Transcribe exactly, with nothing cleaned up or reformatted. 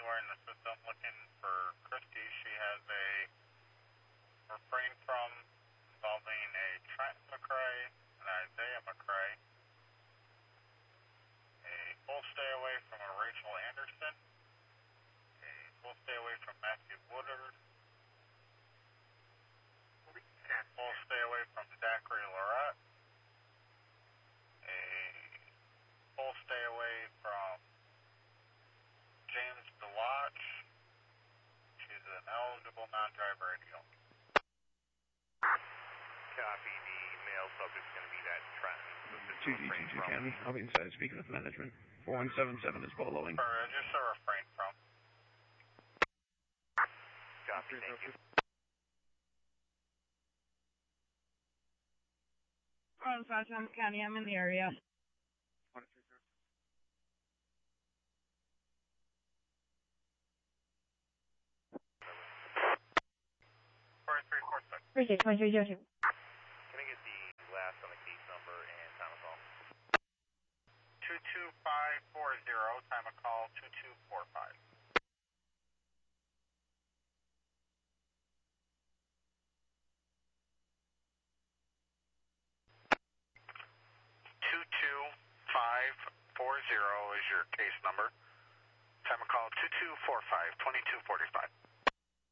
anywhere in the system looking for Christy. She has a refrain from involving a Trent McCrae and Isaiah McCrae. A full stay away from a Rachel Anderson. A full stay away from Matthew Woodard. A full stay away from Zachary Lorette. A full stay away from James DeLodge. She's an eligible non-driver radio. Copy. The male subject's going to be that Trenton. two G two two County. I'll be inside speaking with management. four one seven seven is following. Or just a refrain from. Copy. Thank you. Oh, South County, I'm in the area. four three four six. Appreciate twenty three zero two. Can I get the last on the case number and time of call? two two five four zero, time of call two two four five. two two five four zero is your case number. Time of call two two four five, twenty-two forty-five.